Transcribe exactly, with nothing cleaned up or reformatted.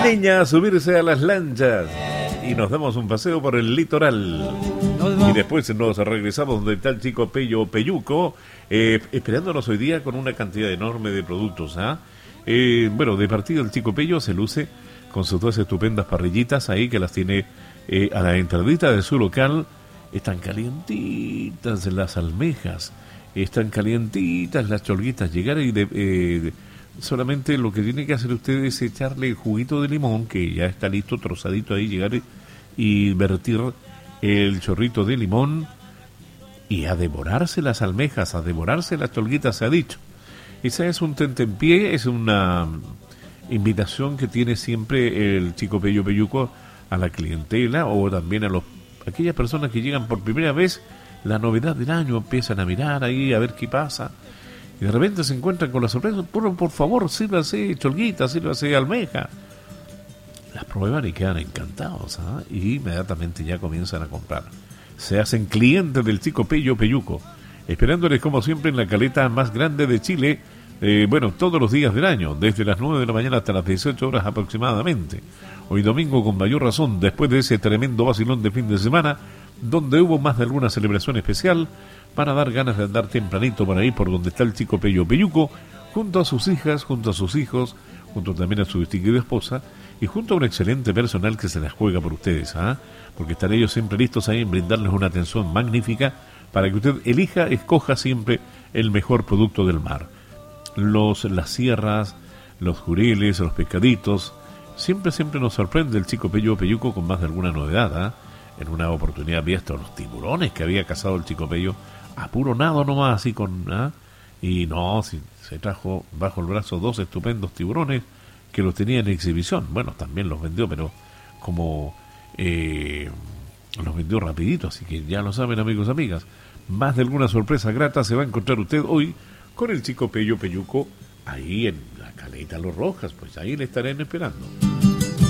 Niña, a subirse a las lanchas y nos damos un paseo por el litoral. Y después nos regresamos donde está el chico Pello Peyuco, eh, esperándonos hoy día con una cantidad enorme de productos. ¿ah? Eh, bueno, de partida el chico Pello se luce con sus dos estupendas parrillitas ahí que las tiene eh, a la entradita de su local. Están calientitas las almejas, están calientitas las cholguitas. Llegar y de, eh, solamente lo que tiene que hacer usted es echarle juguito de limón, que ya está listo, trozadito ahí, llegar y, y vertir el chorrito de limón y a devorarse las almejas, a devorarse las cholguitas, se ha dicho. Esa es un tentempié, es una invitación que tiene siempre el chico Pello Peyuco a la clientela o también a los aquellas personas que llegan por primera vez, la novedad del año, empiezan a mirar ahí a ver qué pasa y de repente se encuentran con la sorpresa. Por, por favor, sírvase cholguita, sírvase almeja. Las prueban y quedan encantados, ¿eh? Y inmediatamente ya comienzan a comprar. Se hacen clientes del chico Pello Peyuco, esperándoles como siempre en la caleta más grande de Chile, eh, bueno, todos los días del año, desde las nueve de la mañana hasta las dieciocho horas aproximadamente. Hoy domingo con mayor razón, después de ese tremendo vacilón de fin de semana, donde hubo más de alguna celebración especial, para dar ganas de andar tempranito por ahí, por donde está el chico Pello Peyuco, junto a sus hijas, junto a sus hijos, junto también a su distinguida esposa, y junto a un excelente personal que se las juega por ustedes, ¿ah? Porque están ellos siempre listos ahí en brindarles una atención magnífica, para que usted elija, escoja siempre el mejor producto del mar. Los, las sierras, los jureles, los pescaditos. Siempre, siempre nos sorprende el chico Pello Peyuco con más de alguna novedad. ¿eh? En una oportunidad vi hasta los tiburones que había cazado el chico Pello, a puro nado nomás, así con... ¿eh? Y no, si, se trajo bajo el brazo dos estupendos tiburones que los tenía en exhibición. Bueno, también los vendió, pero como eh, los vendió rapidito, así que ya lo saben, amigos, amigas. Más de alguna sorpresa grata se va a encontrar usted hoy con el chico Pello Peyuco ahí en la caleta Los Rojas, pues ahí le estarán esperando.